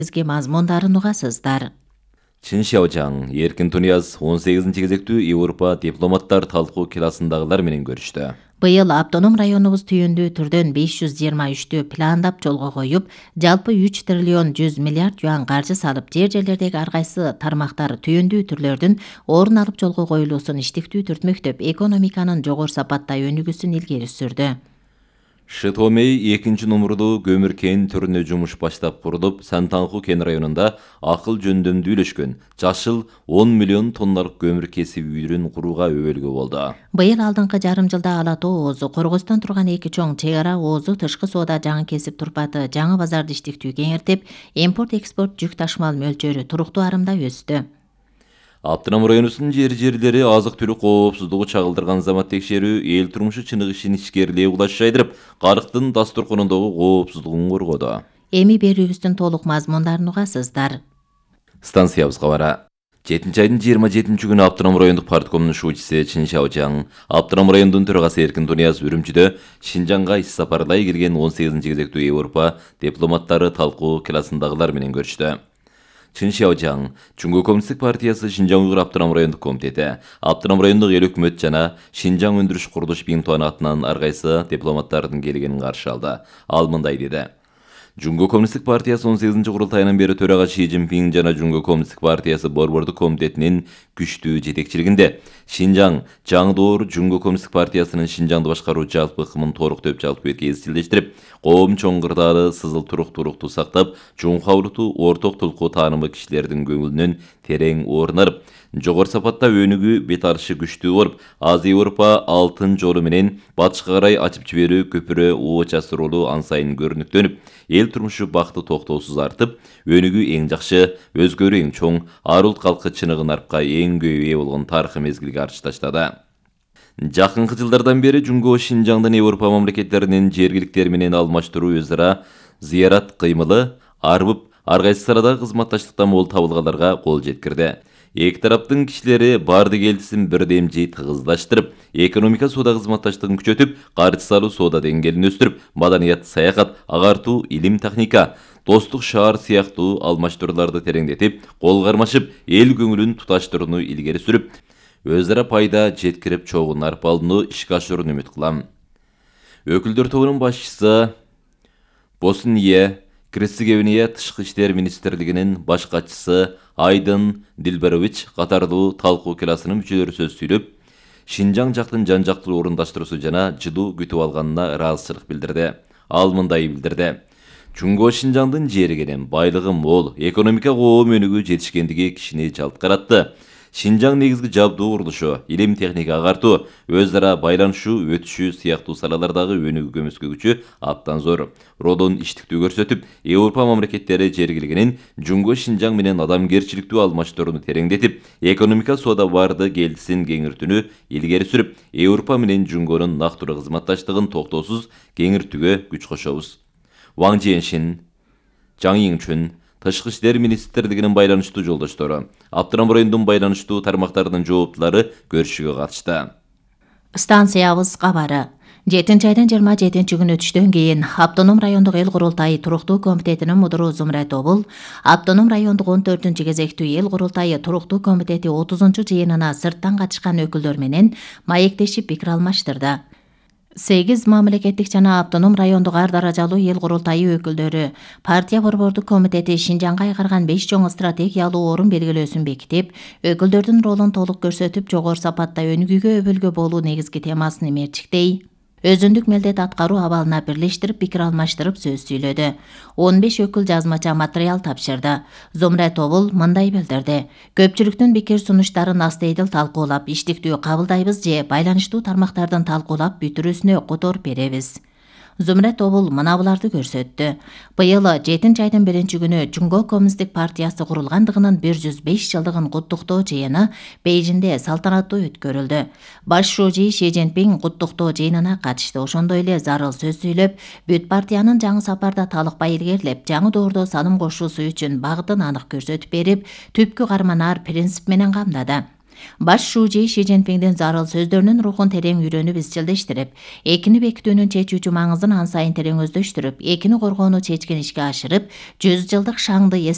Бизге мазмундарын угасыздар. Чин Шяожаң, Эркин Тунияз 18 кезектүү Европа дипломаттар талкуу классындагылар менен көрүштү. Быйыл автоном районубуз түйүндүү түрдөн 523 пландап жолго коюп, жалпы 3 триллион 100 миллиард юан каржы салып, жерлердеги ар кайсы тармактар түйүндүү түрлөрдүн орун алып жолго коюлуусун иштиктүү түртмөктөп, экономиканын жогору сапатта өнүгүүсүн илгери сүрдү. Шытомей 2 номурду көмүр кен түрүнө жумуш баштап курулуп, Сантаңху кен районунда акыл жөндөмдүү үйлөшкөн жашыл 10 миллион тонналык көмүр кесип үйрүн курууга өбөлгө болду. Быйыл алдыңкы жарым жылда Ала Тоо оозу, Коргостон турган эки чоң чек ара оозу тышкы соода жаңы кесип турпаты жаңы базарды иштиктүү кеңиртип, импорт-экспорт жүк ташымал мөлчөрү туруктуу арымда өстү. Аптынам районусунун жери азык-түлүк коопсуздугу чагылдырган замат текшерүү эл турмушу чыныгышын ишкерлиğe улаш жайдырып, карыктын дастурконундагы коопсуздугун коргоду. Эми берүүбүздүн толук мазмундарын угасыздар. Станциябызга бара. 7-айдын 27 күнү Аптынам райондук парткомдун шуучусу Чин Шяожаң, Аптынам районунун төрагасы Эркин Тунияз Үрүмчүдө Шинжаңга иш сапарлай келген 18 кезектүү Европа дипломаттары талкуу классындагылар менен көрүштү. Чин Шяожаң, Чуңгу Коммунисттик партиясы Шинжаң Уйгур Аптынам райондук комитети, Аптынам райондук эл өкмөт жана Шинжаң өндүрүш курулуш Бинтуан атынан ар кайсы дипломаттардын келгенин каршы алды. Ал мындай деди. Чуңгу Коммунисттик партиясы 18 курултайынан бери төрага Ши Цзиньпин жана Чуңгу Коммунисттик партиясы борбордук комитетинин күчтүү жетекчилигинде Шинжаң жаңы доор Чуңгу Коммунисттик партиясынын Шинжаңды башкаруу жалпы ыкмын торуктоп жалпы изчилдештирип, коом чоң кырдаалы сызыл турукту сактап, чоңкаулукту орток тулкуу таанымы кишилердин көңүлүнөн терең орун алып, жогору сапатта өнүгүү бет алышы күчтүү болуп, Аз Европа алтын жолу менен батышка карай ачып жиберүү көпүрө ооча сурулуу ан сайын көрүнүктөнүп, эл турмушу бакты токтоосуз артып, өнүгүү эң жакшы, өзгөрүү эң чоң, ар улт калкы чыныгы нарпка эң көп ээ болгон тарыхый мезгилге арчы таштады. Жакынкы жылдардан бери Чуңгу Шинжаңдын Европа мамлекеттеринин жергиликтери менен алмаштыруу өз ара зыярат кыймылы арбып, ар кайсы саладагы кызматташтыктан мол табылгандарга кол жеткирди. Эки тараптын кишилери барды келдисин бирдемжи тыгыздаштырып, экономика соода кызматташтыгын күчөтүп, каржы салуу соода деңгээлин өстүрүп, маданият, саякат, агартуу, илим, техника, достук шаар сыяктуу алмаштырууларды тереңдетип, кол кармашып, эл көңүлүн туташтырууну илгери сүрүп, өз ара пайда жеткирип чогуу арпалууну ишке ашырууну үмүт кылам. Өкүлдөр тобунун башчысы Босния Герцеговина Тышкы иштер министрлигинин баш катчысы Айдын Дилбарович катардуу талкуу классынын мүчөлөрү сөз сүйлөп, Шинжаң жактын жан-жактуу орундаштыруусу жана жылуу күтүп алганына ыраазычылык билдирди. Ал мындай билдирди. Чуңгу Шинжаңдын жери кенен, байлыгы мол, экономика коом өнүгүү жетишкендиги кишини жалткаратты. Шинжаң негизги жабдуу курулушу, илим, техника агартуу, өз ара байланышуу, өтүшүү сыяктуу салалардагы өнүгүү көмөскөгүчү абдан зор. Родон иштиктүү көрсөтүп, Европа мамлекеттери жергилигинин Чуңгу Шинжаң менен адамгерчиликтүү алмаштырууну тереңдетип, экономика соода барды келдисин кеңиртүүнү илгери сүрүп, Европа менен Чуңгунун нактуу кызматташтыгын токтоосуз кеңиртүүгө күч кошобуз. Ваң Жиэншин, Жаң Йиңчүн, Тышкы иштер министрлигинин байланыштуу жолдоштору, Аптынам районунун байланыштуу тармактарынын жооптулары көрүшүүгө катышты. Станциябыз кабары. 7-айдын 27 күнү өтүштөн кийин Автоном райондук эл курултайы туруктуу комитетинин мудуру Зумрат Обул, Автоном райондук 14 кезектүү эл курултайы туруктуу комитети 30 жыйынына сырттан катышкан өкүлдөр менен маектешип пикир алмаштырды. 8 мамлекеттик жана Автоном райондук ар даражалуу эл курултайы өкүлдөрү партия борбордук комитети Шинжаңга айгарган 5 чоң стратегиялуу орун белгилөөсүн бекитип, өкүлдөрдүн ролун толук көрсөтүп, жогору сапатта өнүгүүгө өбөлгө болуу негизги темасын мерчиктей, өзүндүк мелдет аткаруу абалына бирлештирип пикир алмаштырып сөз сүйлөдү. 15 өкүл жазмача материал тапшырды. Зумрат Обул мындай билдирди. Көпчүлүктүн пикир сунуштарын астейдил талкуулап, иштиктүү кабылдайбыз же байланыштуу тармактардын талкуулап бүтүрүүсүнө которуп беребиз. Зумрат Обул мына буларды көрсөттү. Быйыл 7-айдын 1 күнү Чуңгу Коммунисттик партиясы курулгандыгынын 105 жылдыгын куттуктоо жыйыны Бейжинде салтанаттуу өткөрүлдү. Баш шууji Ши Цзиньпин куттуктоо жыйынына катышты. Ошондой эле зарыл сөз сүйлөп, бүт партиянын жаңы сапарда талыкпай илгерилеп, жаңы доордо салым кошуусу үчүн багытын анык көрсөтүп берип, түпкү карманаар принцип менен камдады. Баш шууji Ши Цзиньпиндин зарыл сөздөрүнүн рухун терең үйрөнүп изчилдештирип, экини бекитүүнүн чечүүчү маңызын ан сайын терең өздөштүрүп, экини коргоону чечкен ишке ашырып, 100 жылдык шаңды